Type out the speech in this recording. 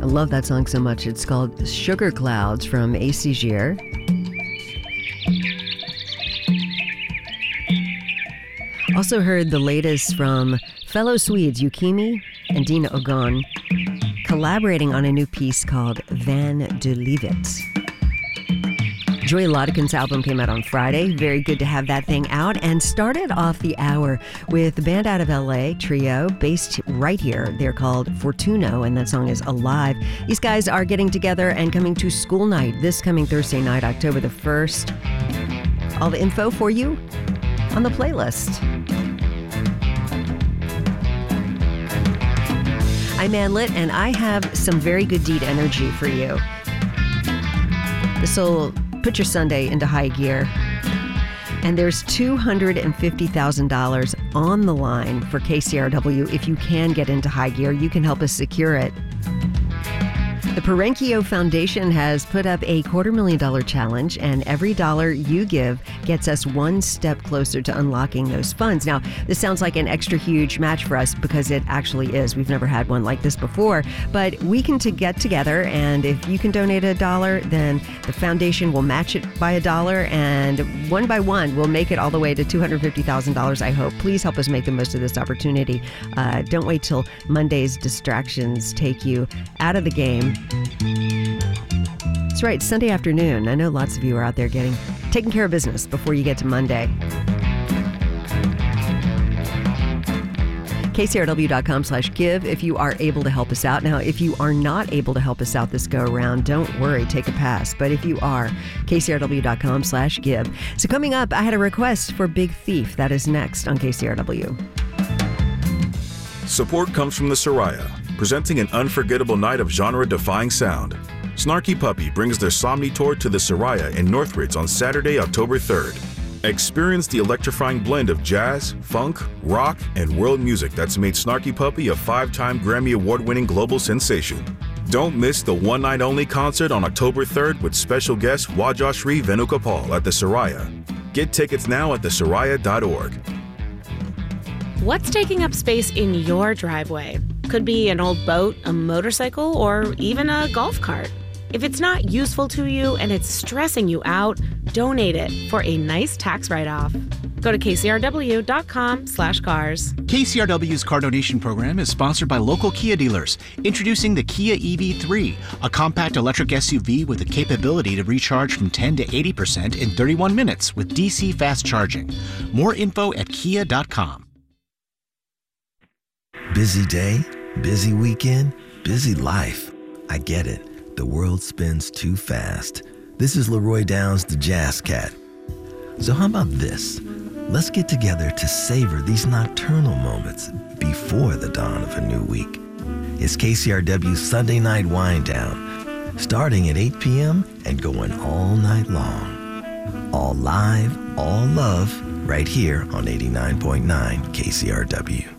I love that song so much. It's called Sugar Clouds from AC Gier. Also heard the latest from fellow Swedes Yukimi and Dina Ogon collaborating on a new piece called Van de Livet. Joy Laudikin's album came out on Friday. Very good to have that thing out. And started off the hour with the band out of LA, Trio, based right here. They're called Fortuno, and that song is Alive. These guys are getting together and coming to School Night this coming Thursday night, October the 1st. All the info for you on the playlist. I'm Ann Litt, and I have some very good deed energy for you. This will put your Sunday into high gear. And there's $250,000 on the line for KCRW. If you can get into high gear, you can help us secure it. The Perenchio Foundation has put up a $250,000 challenge, and every dollar you give gets us one step closer to unlocking those funds. Now, this sounds like an extra huge match for us because it actually is. We've never had one like this before, but we can get together, and if you can donate $1, then the foundation will match it by $1, and one by one, we'll make it all the way to $250,000, I hope. Please help us make the most of this opportunity. Don't wait till Monday's distractions take you out of the game. That's right, Sunday afternoon. I know lots of you are out there taking care of business before you get to Monday. KCRW.com/give if you are able to help us out. Now, if you are not able to help us out this go around, don't worry, take a pass. But if you are, KCRW.com/give. So coming up, I had a request for Big Thief. That is next on KCRW. Support comes from the Soraya, presenting an unforgettable night of genre-defying sound. Snarky Puppy brings their Somni Tour to the Soraya in Northridge on Saturday, October 3rd. Experience the electrifying blend of jazz, funk, rock, and world music that's made Snarky Puppy a 5-time Grammy Award-winning global sensation. Don't miss the one-night-only concert on October 3rd with special guest Wajashri Venugopal at the Soraya. Get tickets now at thesoraya.org. What's taking up space in your driveway? Could be an old boat, a motorcycle, or even a golf cart. If it's not useful to you and it's stressing you out, donate it for a nice tax write-off. Go to kcrw.com/cars. KCRW's car donation program is sponsored by local Kia dealers. Introducing the Kia EV3, a compact electric SUV with the capability to recharge from 10 to 80% in 31 minutes with DC fast charging. More info at kia.com. Busy day, busy weekend, busy life. I get it. The world spins too fast. This is Leroy Downs, the Jazz Cat. So how about this? Let's get together to savor these nocturnal moments before the dawn of a new week. It's KCRW's Sunday Night Wind Down, starting at 8 p.m. and going all night long. All live, all love, right here on 89.9 KCRW.